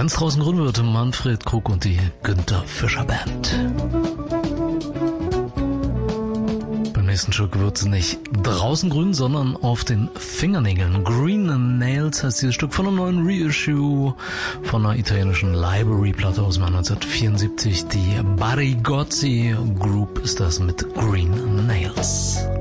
Wenn's draußen grün wird, Manfred Krug und die Günther Fischer Band. Beim nächsten Stück wird's nicht draußen grün, sondern auf den Fingernägeln. Green Nails heißt dieses Stück von einem neuen Reissue von einer italienischen Library-Platte aus dem Jahr 1974. Die Barigozzi Group ist das mit Green Nails.